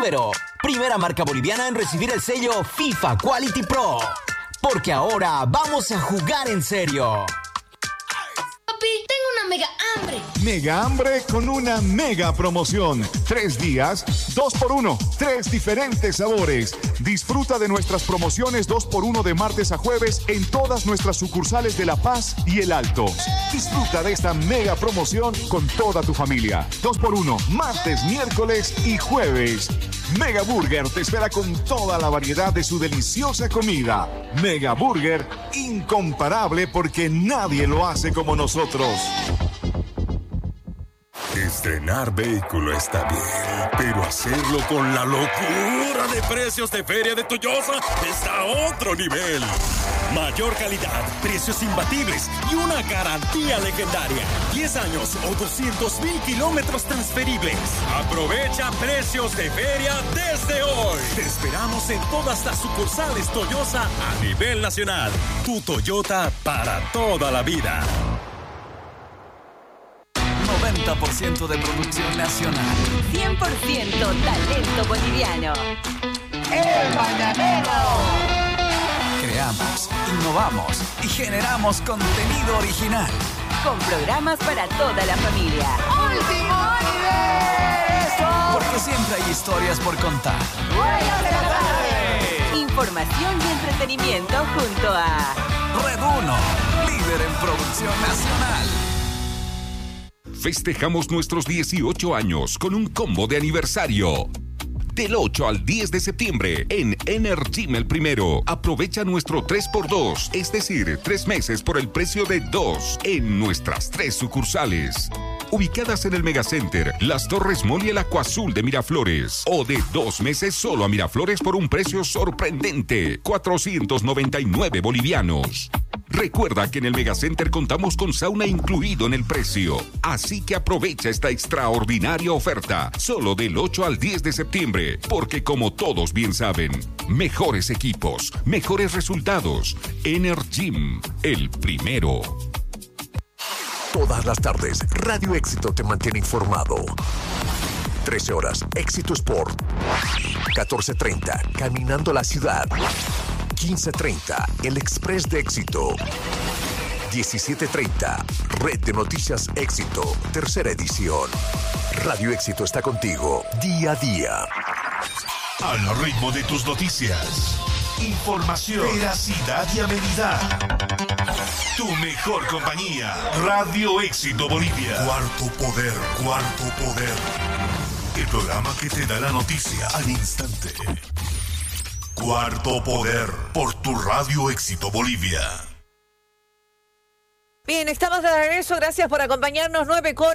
Ibero, primera marca boliviana en recibir el sello FIFA Quality Pro. Porque ahora vamos a jugar en serio. Papi, tengo una mega hambre. Mega hambre con una mega promoción. 3 días, 2x1, 3 diferentes sabores. Disfruta de nuestras promociones 2x1 de martes a jueves en todas nuestras sucursales de La Paz y El Alto. Disfruta de esta mega promoción con toda tu familia. 2x1, martes, miércoles y jueves. Mega Burger te espera con toda la variedad de su deliciosa comida. Mega Burger, incomparable porque nadie lo hace como nosotros. Estrenar vehículo está bien, pero hacerlo con la locura de precios de Feria de Toyosa está a otro nivel. Mayor calidad, precios imbatibles y una garantía legendaria. 10 años o 200,000 kilómetros transferibles. Aprovecha precios de feria desde hoy. Te esperamos en todas las sucursales Toyosa a nivel nacional. Tu Toyota para toda la vida. 90% de producción nacional. 100% talento boliviano. ¡El Mañanero! Creamos, innovamos y generamos contenido original. Con programas para toda la familia. ¡Último universo! Porque siempre hay historias por contar. ¡Buenas de la tarde! Información y entretenimiento junto a Red 1, líder en producción nacional. Festejamos nuestros 18 años con un combo de aniversario. Del 8 al 10 de septiembre en Energym El Primero. Aprovecha nuestro 3x2, es decir, 3 meses por el precio de 2 en nuestras 3 sucursales. Ubicadas en el Megacenter, Las Torres Mall y el Acuazul de Miraflores. O de 2 meses solo a Miraflores por un precio sorprendente, 499 bolivianos. Recuerda que en el Megacenter contamos con sauna incluido en el precio. Así que aprovecha esta extraordinaria oferta, solo del 8 al 10 de septiembre, porque como todos bien saben, mejores equipos, mejores resultados. Energym, El Primero. Todas las tardes, Radio Éxito te mantiene informado. 13 horas, Éxito Sport. 14:30, Caminando la Ciudad. 15:30, El Express de Éxito. 17:30, Red de Noticias Éxito, tercera edición. Radio Éxito está contigo, día a día. Al ritmo de tus noticias. Información, veracidad y amenidad. Tu mejor compañía. Radio Éxito Bolivia. Cuarto Poder, Cuarto Poder. El programa que te da la noticia al instante. Cuarto Poder, por tu Radio Éxito Bolivia. Bien, estamos de regreso. Gracias por acompañarnos.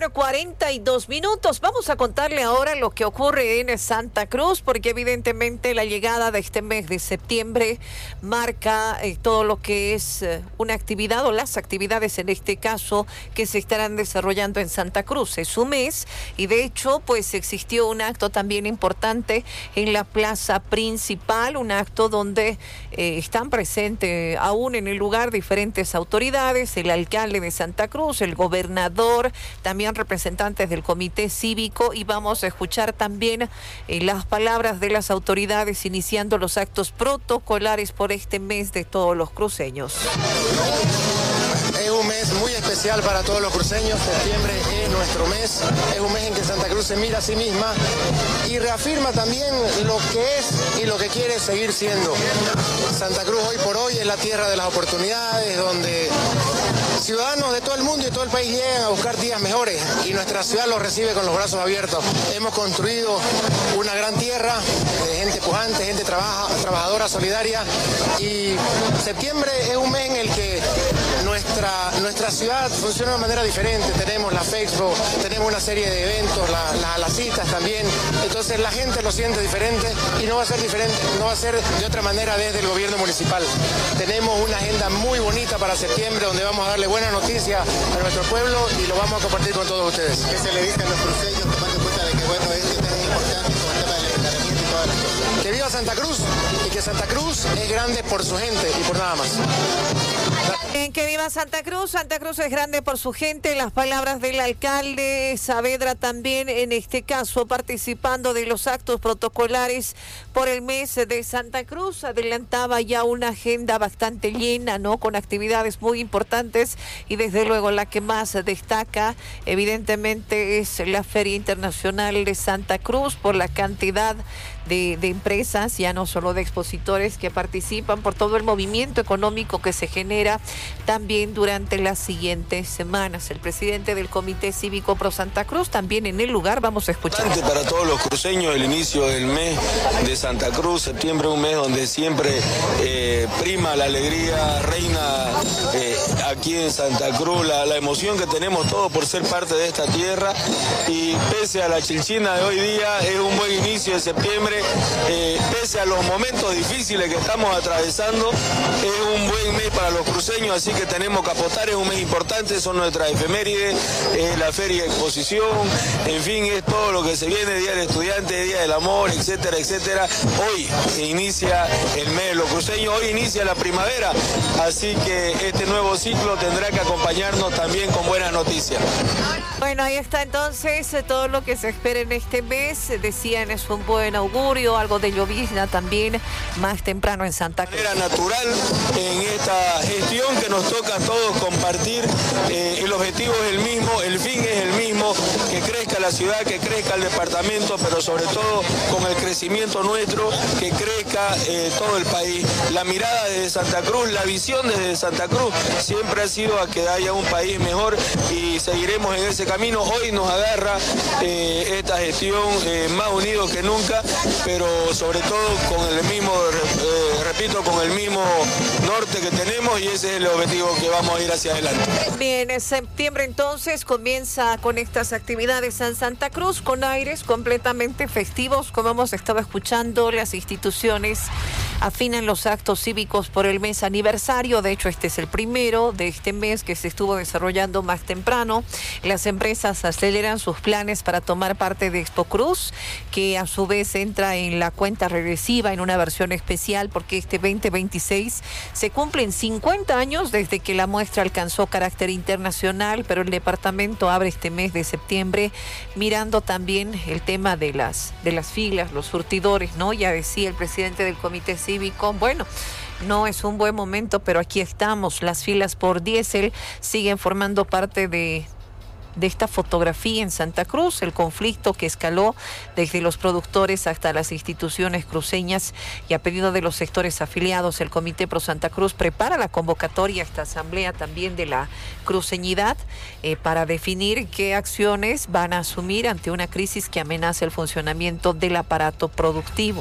9:42. Vamos a contarle ahora lo que ocurre en Santa Cruz, porque evidentemente la llegada de este mes de septiembre marca todo lo que es una actividad o las actividades en este caso que se estarán desarrollando en Santa Cruz. Es su mes y de hecho pues existió un acto también importante en la plaza principal, un acto donde están presentes aún en el lugar diferentes autoridades, el alcalde de Santa Cruz, el gobernador, también representantes del comité cívico, y vamos a escuchar también las palabras de las autoridades iniciando los actos protocolares por este mes de todos los cruceños. Es un mes muy especial para todos los cruceños. Septiembre es nuestro mes. Es un mes en que Santa Cruz se mira a sí misma y reafirma también lo que es y lo que quiere seguir siendo. Santa Cruz hoy por hoy es la tierra de las oportunidades, donde ciudadanos de todo el mundo y todo el país llegan a buscar días mejores y nuestra ciudad los recibe con los brazos abiertos. Hemos construido una gran tierra de gente pujante, gente trabajadora, solidaria, y septiembre es un mes en el que nuestra ciudad funciona de manera diferente. Tenemos la FEXPO, tenemos una serie de eventos, las citas también. Entonces la gente lo siente diferente y no va a ser diferente, no va a ser de otra manera desde el gobierno municipal. Tenemos una agenda muy bonita para septiembre donde vamos a darle buena noticia a nuestro pueblo y lo vamos a compartir con todos ustedes. ¿Qué se le dice a los cruceños tomando en cuenta de que bueno, es tan importante con el tema del envenenamiento y todas las cosas? Que viva Santa Cruz y que que Santa Cruz es grande por su gente y por nada más. Que viva Santa Cruz. Santa Cruz es grande por su gente. Las palabras del alcalde Saavedra también, en este caso, participando de los actos protocolares por el mes de Santa Cruz. Adelantaba ya una agenda bastante llena, ¿no? Con actividades muy importantes y desde luego la que más destaca, evidentemente, es la Feria Internacional de Santa Cruz por la cantidad de empresas, ya no solo de expositores que participan, por todo el movimiento económico que se genera también durante las siguientes semanas. El presidente del Comité Cívico Pro Santa Cruz también en el lugar, vamos a escuchar. Para todos los cruceños, el inicio del mes de Santa Cruz, septiembre, un mes donde siempre prima la alegría, reina aquí en Santa Cruz, la emoción que tenemos todos por ser parte de esta tierra, y pese a la chilchina de hoy día, es un buen inicio de septiembre. Pese a los momentos difíciles que estamos atravesando, es un buen mes para los cruceños, así que tenemos que apostar, es un mes importante, son nuestras efemérides, la feria de exposición, en fin, es todo lo que se viene, Día del Estudiante, Día del Amor, etcétera, etcétera. Hoy inicia el mes de los cruceños, hoy inicia la primavera, así que este nuevo ciclo tendrá que acompañarnos también con buenas noticias. Bueno, ahí está entonces todo lo que se espera en este mes. Decían, es un buen augurio, algo de llovizna también más temprano en Santa Cruz. Era natural en esta gestión que nos toca a todos compartir, el objetivo es el mismo, el fin es el mismo, que crezca la ciudad, que crezca el departamento, pero sobre todo con el crecimiento nuestro, que crezca todo el país. La mirada desde Santa Cruz, la visión desde Santa Cruz siempre ha sido a que haya un país mejor y seguiremos en ese camino. Hoy nos agarra esta gestión más unidos que nunca, pero sobre todo con el mismo, repito, con el mismo norte que tenemos, y ese es el objetivo que vamos a ir hacia adelante. Bien, en septiembre entonces comienza con estas actividades en Santa Cruz con aires completamente festivos, como hemos estado escuchando. Las instituciones afinan los actos cívicos por el mes aniversario. De hecho, este es el primero de este mes que se estuvo desarrollando más temprano. Las empresas aceleran sus planes para tomar parte de Expo Cruz, que a su vez entra en la cuenta regresiva en una versión especial porque este 2026 se cumplen 50 años desde que la muestra alcanzó carácter internacional, pero el departamento abre este mes de septiembre mirando también el tema de las filas, los surtidores, ¿no? Ya decía el presidente del Comité Cívico, bueno, no es un buen momento, pero aquí estamos. Las filas por diésel siguen formando parte de esta fotografía en Santa Cruz, el conflicto que escaló desde los productores hasta las instituciones cruceñas, y a pedido de los sectores afiliados, el Comité Pro Santa Cruz prepara la convocatoria a esta asamblea también de la cruceñidad para definir qué acciones van a asumir ante una crisis que amenaza el funcionamiento del aparato productivo.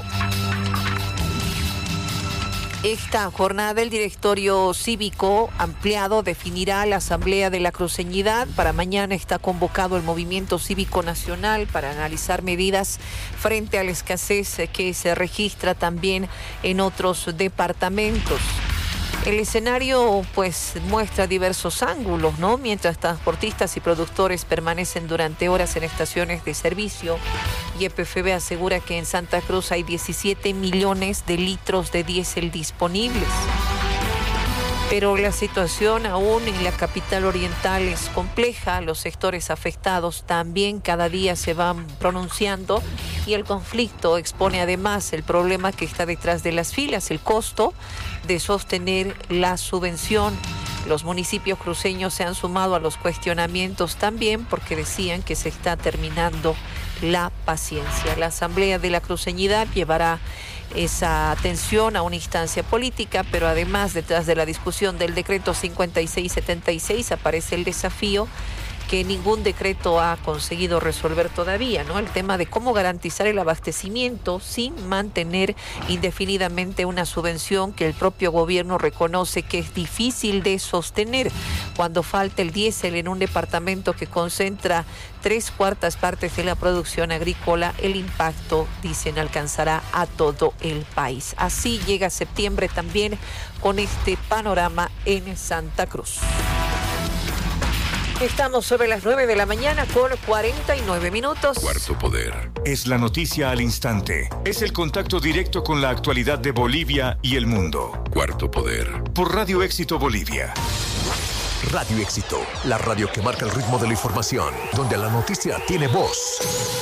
Esta jornada el directorio cívico ampliado definirá la asamblea de la cruceñidad. Para mañana está convocado el Movimiento Cívico Nacional para analizar medidas frente a la escasez que se registra también en otros departamentos. El escenario pues muestra diversos ángulos, ¿no? Mientras transportistas y productores permanecen durante horas en estaciones de servicio, YPFB asegura que en Santa Cruz hay 17 millones de litros de diésel disponibles. Pero la situación aún en la capital oriental es compleja. Los sectores afectados también cada día se van pronunciando y el conflicto expone además el problema que está detrás de las filas, el costo de sostener la subvención. Los municipios cruceños se han sumado a los cuestionamientos también porque decían que se está terminando la paciencia. La Asamblea de la Cruceñidad llevará esa atención a una instancia política, pero además detrás de la discusión del decreto 5676 aparece el desafío que ningún decreto ha conseguido resolver todavía, ¿no? El tema de cómo garantizar el abastecimiento sin mantener indefinidamente una subvención que el propio gobierno reconoce que es difícil de sostener. Cuando falta el diésel en un departamento que concentra 3/4 partes de la producción agrícola, el impacto, dicen, alcanzará a todo el país. Así llega septiembre también con este panorama en Santa Cruz. Estamos sobre las 9 de la mañana con 49 minutos. Cuarto Poder. Es la noticia al instante. Es el contacto directo con la actualidad de Bolivia y el mundo. Cuarto Poder. Por Radio Éxito Bolivia. Radio Éxito, la radio que marca el ritmo de la información, donde la noticia tiene voz.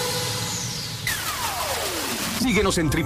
Síguenos en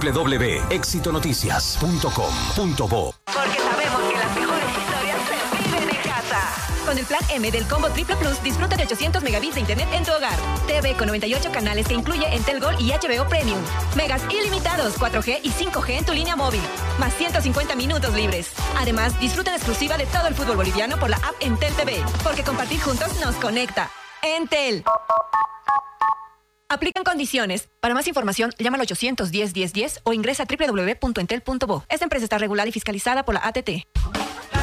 www.exitonoticias.com.bo. Porque sabemos que las mejores historias se viven en casa. Con el plan M del Combo Triple Plus, disfruta de 800 megabits de internet en tu hogar. TV con 98 canales que incluye Entel Gold y HBO Premium. Megas ilimitados, 4G y 5G en tu línea móvil. Más 150 minutos libres. Además, disfruta en exclusiva de todo el fútbol boliviano por la app Entel TV. Porque compartir juntos nos conecta. Entel. Aplican condiciones. Para más información, llama al 810-1010 o ingresa a www.entel.bo. Esta empresa está regulada y fiscalizada por la ATT.